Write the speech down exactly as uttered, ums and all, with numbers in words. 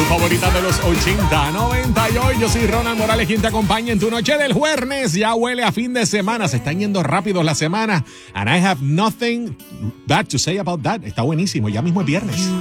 Tu favorita de los ochenta, noventa y hoy. Yo soy Ronald Morales, quien te acompaña en tu noche del jueves. Ya huele a fin de semana. Se están yendo rápido las semanas. And I have nothing bad to say about that. Está buenísimo. Ya mismo es viernes.